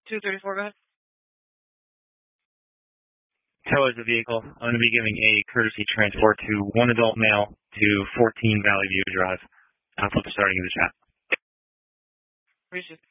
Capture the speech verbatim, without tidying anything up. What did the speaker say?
two thirty-four, go ahead. Tow is the vehicle. I'm going to be giving a courtesy transport to one adult male to fourteen Valley View Drive. I'll put the starting of the chat. Appreciate it.